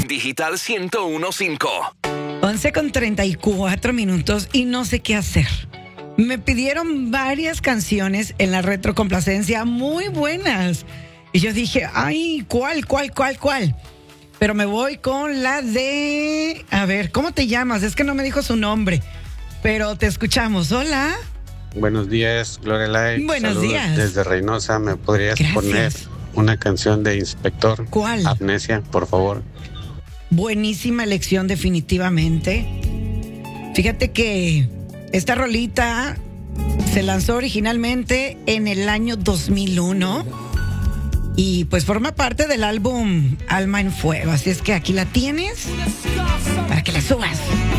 Digital 101.5. 11:34 y no sé qué hacer. Me pidieron varias canciones en la retrocomplacencia muy buenas. Y yo dije, ay, ¿cuál? Pero me voy con la de... A ver, ¿cómo te llamas? Es que no me dijo su nombre. Pero te escuchamos. Hola. Buenos días, Lorelai. Buenos Saludos días. desde Reynosa. ¿Me podrías Gracias. poner una canción de Inspector? ¿Cuál? Amnesia, por favor. Buenísima elección, definitivamente. Fíjate que esta rolita se lanzó originalmente en el año 2001 y pues forma parte del álbum Alma en Fuego. Así es que aquí la tienes para que la subas.